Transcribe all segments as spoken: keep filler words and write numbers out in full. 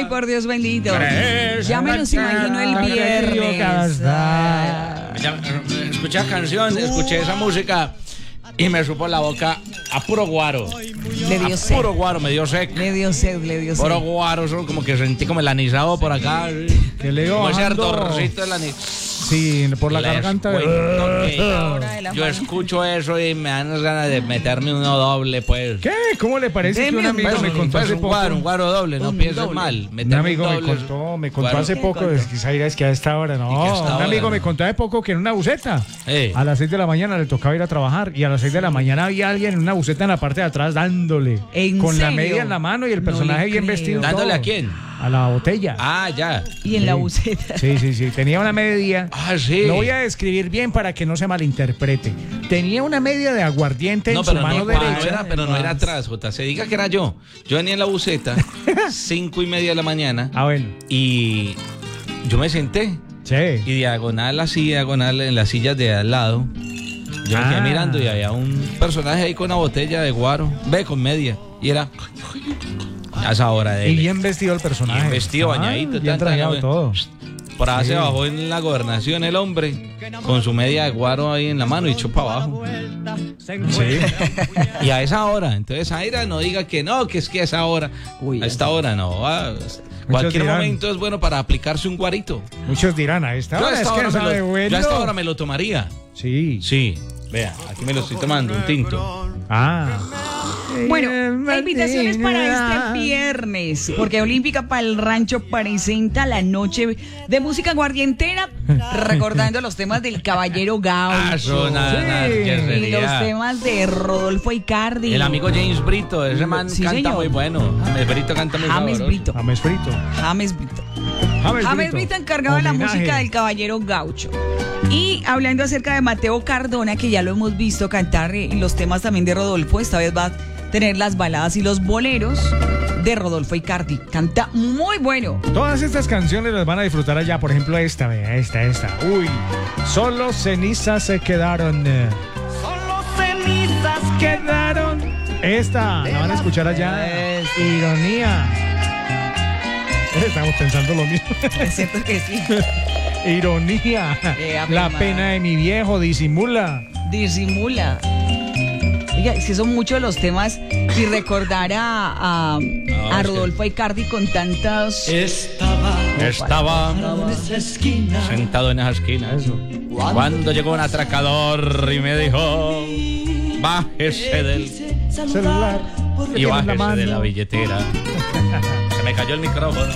Ay, por Dios bendito. Ya me los imagino el viernes. Ya, escuché la canción, escuché esa música y me supo la boca a puro guaro. Le dio a sed. Puro guaro, me dio sed. Le dio sed, le dio sed. Puro guaro, solo como que sentí como el anisado por acá. Que le digo como ese bajando. ardorcito del anis. Sí, por la Les garganta. cuento De... que yo escucho eso y me dan ganas de meterme uno doble, pues. ¿Qué? ¿Cómo le parece Deme que un amigo Pues, me un, contó pues, hace un poco? guaro, un guaro doble, no Un pienses doble. mal. Un meterme amigo me doble, contó, me contó guaro. hace poco, es que Zaira, es que a esta hora, ¿Y que a no, esta un hora? amigo me contó hace poco que en una buseta, Eh. a las seis de la mañana le tocaba ir a trabajar y a las seis de la mañana había alguien en una buseta en la parte de atrás dándole, ¿En con la serio? media en la mano y el No personaje le bien creo. vestido. y ¿Dándole todo. a quién? A la botella. Ah, ya. Y en la Sí. buceta. Sí, sí, sí, tenía una media. Ah, sí. Lo voy a describir bien para que no se malinterprete. Tenía una media de aguardiente No, en su pero mano no, derecha. no era, pero no era atrás, Jota. Se diga que era yo. Yo venía en la buceta, cinco y media de la mañana, Ah, bueno. y yo me senté. Sí. Y diagonal así, diagonal en las sillas de al lado. Yo me quedé Ah. mirando y había un personaje ahí con una botella de guaro. Ve, con media. Y era a esa hora de Y él. bien vestido el personaje. Bien vestido, Ah, bañadito. Bien tan, trajeado tan, todo. Por ahí Sí. se bajó en la gobernación el hombre con su media de guaro ahí en la mano y echó para abajo. Sí. Y a esa hora, entonces Zaira no diga que no, que es que a esa hora. Uy, a esta hora no. ah, cualquier dirán. momento es bueno para aplicarse un guarito. Muchos dirán, a esta Yo a hora es esta que hora, me sabe lo, bueno. yo a esta hora me lo tomaría. Sí. Sí, vea, aquí me lo estoy tomando, un tinto. Ah. Bueno, la invitación es para este viernes, porque Olímpica para el Rancho presenta la noche de música guardientera, recordando los temas del Caballero Ah, Gaucho eso nada, Sí. nada, ¿qué y los sería? temas de Rodolfo Icardi. El amigo James Brito, ese man Sí, canta señor. muy bueno. James Brito canta muy James sabroso. Brito. James frito. James Brito. James, James Brito encargado de la Homenaje. música del Caballero Gaucho. Y hablando acerca de Mateo Cardona, que ya lo hemos visto cantar eh, los temas también de Rodolfo, esta vez va a tener las baladas y los boleros de Rodolfo Icardi. Canta muy bueno. Todas estas canciones las van a disfrutar allá. Por ejemplo, esta, vea, esta, esta. Uy, solo cenizas se quedaron. Solo cenizas quedaron. Esta, la van a escuchar allá. Es- Ironía. Estamos pensando lo mismo. Es cierto que sí. Ironía. Eh, a La mi pena de mi viejo, disimula. Disimula. Oiga, es que son muchos los temas y recordar a, a, No, a es que- Rodolfo Icardi con tantas... Estaba Estaba en esa esquina. sentado en esa esquina. Eso. Cuando llegó un atracador y me dijo, bájese del... Celular. porque Y tiene en la bájese de mano. la billetera. Se me cayó el micrófono.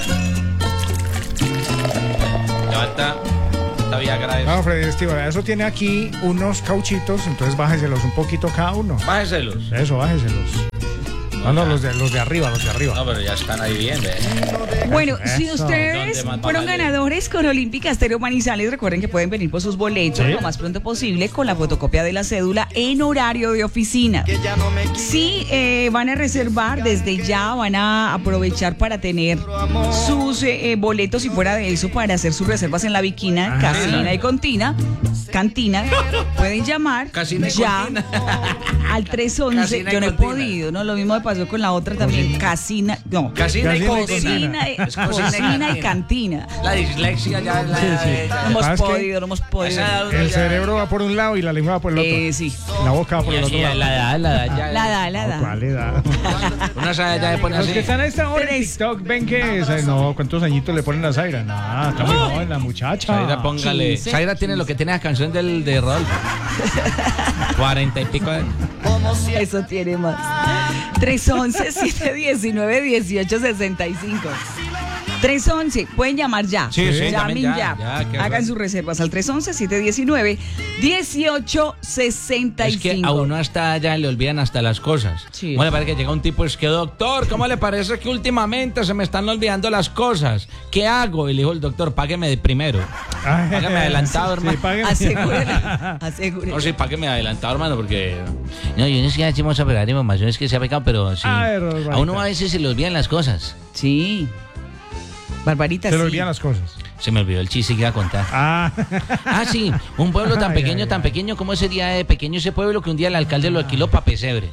Levanta esta Viagra. No, Freddy Estiva, eso tiene aquí unos cauchitos, entonces bájeselos un poquito cada uno. Bájeselos. Eso, bájeselos. No, no, los de, los de arriba, los de arriba. No, pero ya están ahí bien, ¿eh? Bueno, si Eso. ustedes ¿Dónde más fueron vale? ganadores con Olímpica Estéreo Manizales, recuerden que pueden venir por sus boletos Sí. lo más pronto posible con la fotocopia de la cédula en horario de oficina. Si eh, van a reservar desde ya, van a aprovechar para tener sus eh, eh, boletos y fuera de eso para hacer sus reservas en la Viquina, Ah. Casina y Contina, Cantina, pueden llamar Casina y ya Contina. al tres once. Casina y Yo no he Contina. podido, ¿no? Lo mismo me pasó con la otra también, Casina, no. Casina y Casina y cocina. Cocina, y- Es cocina y cocina y cantina. cantina. La dislexia ya la, Sí, sí. No Lo hemos que pasa es que podido, no hemos podido. esa edad uno El ya- cerebro va por un lado y la lengua va por el otro. Eh, sí. La boca va por el y- otro y lado. la edad, la edad ya. La da, la No, da. ¿cuál edad? Una sabe ya le pone Los así. que están a esta hora en Tres. TikTok ven que es. No, ¿cuántos añitos le ponen a Zaira? No, está muy joven la muchacha. Zaira, póngale. quince. Zaira tiene lo que tiene la canción del de Rodolfo. Cuarenta y pico de... Eso tiene más. tres once, siete diecinueve, dieciocho sesenta y cinco. tres once, pueden llamar ya. Sí, sí, Llamen llamen ya. ya, ya, qué Hagan bueno. sus reservas al tres once, siete diecinueve, dieciocho sesenta y Es que cinco. a uno hasta allá le olvidan hasta las cosas. Sí. ¿Cómo le parece que llega un tipo y es que, doctor, ¿cómo le parece que últimamente se me están olvidando las cosas? ¿Qué hago? Y le dijo el doctor, págueme de primero. Ay, Págame adelantado, sí, hermano. Sí, págame. Asegúrele, asegúrele. No, sí, págueme adelantado, hermano, porque... No, yo no sé si hacemos a pegar de mamá, yo es que se ha pecado, pero sí. Ay, Barbarita. A uno a veces se le olvidan las cosas. Sí. Barbarita, Se le sí. olvidan las cosas. Se me olvidó el chiste que iba a contar. Ah, Ah, sí, un pueblo tan Ay, pequeño, ay, tan ay. pequeño como ese día de pequeño ese pueblo que un día el alcalde lo alquiló para pesebre.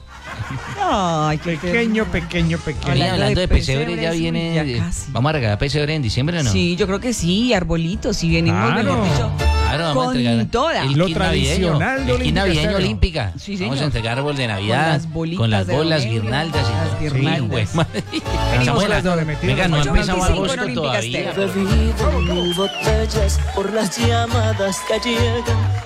Ay, qué Pequeño, ternura. pequeño, pequeño. Vení, Hablando hablando de de pesebre, pesebres, ya uy, viene. ya casi. ¿Vamos a regalar pesebre en diciembre o no? Sí, yo creo que sí, arbolitos, y venimos, Claro. mejor dicho, Claro, vamos a con entregar toda. el Lo kit tradicional de navideño, el kit Olímpica navideño Estéreo. olímpica. Sí, Vamos señor. a entregar árbol de Con Navidad, las bolitas con las de bolas, Aurelio, guirnaldas y las todo. guirnaldas. Sí, güey. Venimos Samuela, las doble metidas. venga, no ocho empezamos veinticinco en agosto Olímpica todavía. Estéreo. Bebido mil botellas por las llamadas que llegan.